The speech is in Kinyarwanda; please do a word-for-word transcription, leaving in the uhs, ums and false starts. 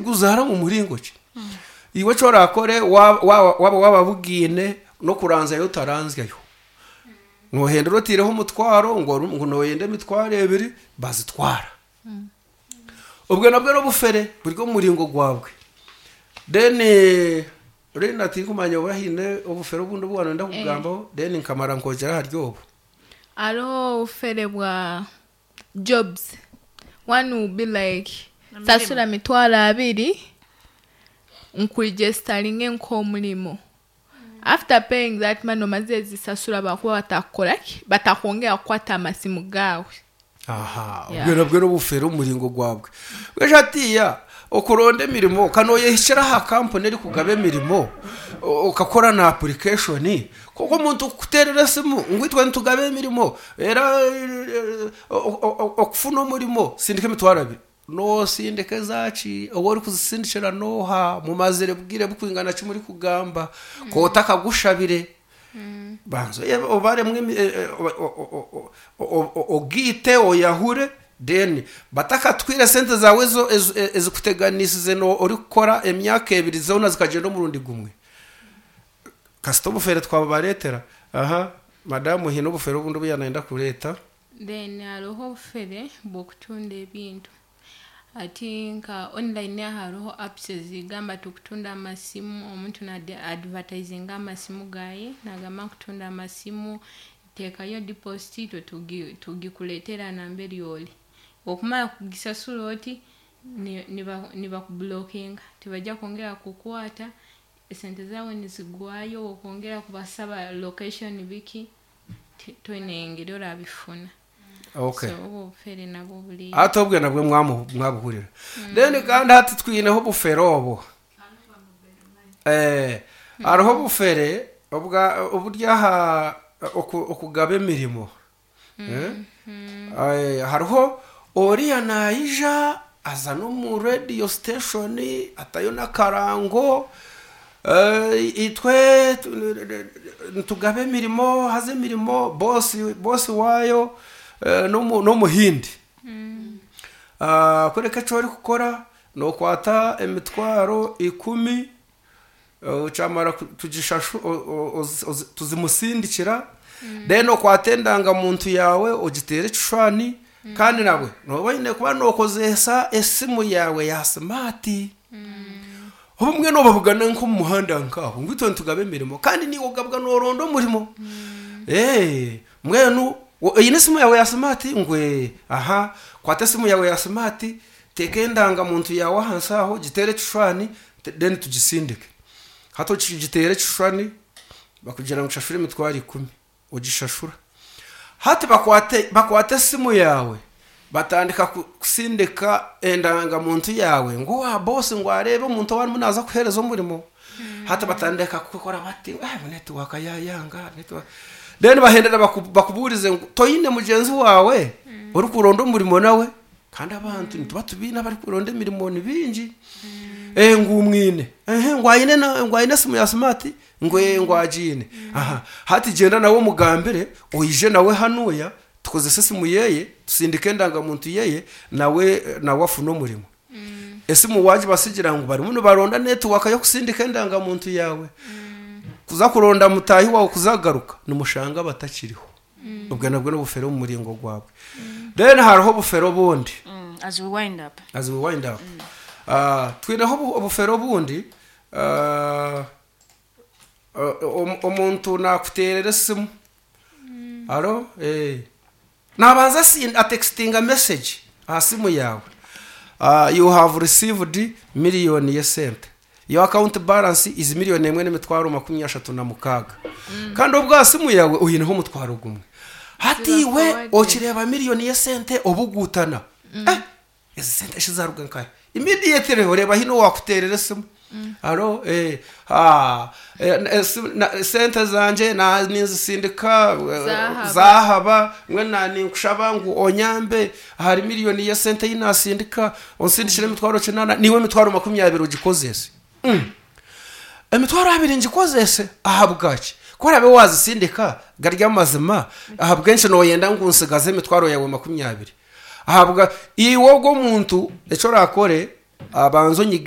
guzara mu muringo ki iwe chora kore waba waba bugine no kuranza yo taranzyayo no hendero tireho mutwaro ngo ngo no yende mitware ebiri bazitwara ubwo nabwo no bufere buryo muringo gwabwe then rena tikumanya bahine obufere bundo bwana ndakugambaho then nkamara nkojera haryobo aro ufere bwa jobs one will be like sasura mitwara abiri nkuregistering nko mulimo after paying that man omazezi sasura bakuba batakora batakongera kwata amasimu gawe aha ubwo nabwo no bufere umuringo gwabwe wejatiya okuronde mirimo kanoye hishira ha company ri kugabe mirimo ukakora na application koko umuntu kuterera simu ngwitwa ntugabe mirimo era okufuna umurimo sindike mitwarabi no sindike zaci owori kuzisindikira no ha mu mazere bwire bukwingana cyo muri kugamba ko utakagushabire banzo obare mwe ogite oyahure then bataka twire sente zawe zo ezikuteganisize no uri gukora emyaka ebiri zona zikagenda mu rundi gumwe customer fere twabaretera aha madam hino bufere bundo byanenda kureta then aroho fere bokutunda ebintu I think uh, online ya haroho apps zigamba tukutunda amasimu omuntu na advertising amasimu gaye nagama kutunda amasimu teka yo deposit tugi tugikuletera namberi oli okumala kugisasula oti niba niba kublocking tibajja kongera kukwata sente zawe nizigwayo okongera kubasaba location biki twinengero abifuna. Okay. So fere nabo buli atobwe nabwe mwamu mwabuhurira then kandi hati twineho bufere obo eh aroho bufere obwa oburyaha okugabe mirimo eh eh haroho oriya naija azano mu radio station atayo na karango eh itwe tugabe mirimo haze mirimo boss boss wayo no no muhindi mm. ah kureka chori kukora no kwata emitwaro ikumi uchamara tujishashu tuzimusindikira mm. then no kwatendanga muntu yawe ogitere chishwani mm. kandi nawe no bayine kuba no kozesa esimu yawe ya smart mm. ubumwe no babugana nko mu muhanda nkaho ngwito ntugabe mirimo kandi ni ogabwa no rondo murimo mm. eh mwenu oyine simu yawe ya smart ngwe aha kwata simu yawe ya smart tekendanga muntu yawe hansaho gitere chishwani then tugisindike hato gitere chishwani bakugira ngo chashure mitwari ikumi ugishashura hati bakwate bakwate simu yawe batandika kusindika endanga muntu yawe ngo wa boss ngo arebe umuntu wari munaza kuhereza umurimo hati batandika gukora bati eh network yayanga network then bahendera bakuburize toyine mugenzi wawe mm. uri kuronda umurimo nawe kandi abantu ntuba tubina bari kuronda imirimo nibinji mm. eh ngumwine eh ngwayine ngwayine simu ya smart ngwe ngwajine mm. aha hati genda nawo mugambere oyije nawe hanuya tukoze simu yeye tusindike ndanga muntu yeye nawe nawe afuno umurimo mm. esimu waje basigira ngo bari muno baronda network yo kusindika ndanga muntu yawe mm. kuza kuronda mutahi wawe kuzagaruka numushanga batakiriho mm. ubwo nabwo no bufere mu muringo gwabwe mm. then haraho bufero bundi mm. as we wind up as we wind up mm. ah twinaho bufero bundi ah omuntu nakuterera simu mm. aro eh nabanza si a texting a message asimu yawe uh, you have received million yesente your account balance is million emwe nemitwaro makumyashatu na mukaga mm. kandi ubwo asimu yawe uyineho mutwaro gumwe hati we okireba million yesente obugutana mm. eh ese sente shizaruga nkaye immediately ureba hino wakuterera simu mm. aro eh ha eh, sente zanje na ninzisindika zahaba, zahaba mwe nani nkushaba ngo onyambe hari miliyoni ya sente yinasindika onsindishire mitwaro cinana niwe mitwaro makumyabiri ugikozese mm. emitwaro abiri ngikozese ahabwaci kora be wazisindika garya mazima ahabwenshi no yenda ngo unsigaze mitwaro yawe makumyabiri ahabwa iwo go muntu eco rakore abanzo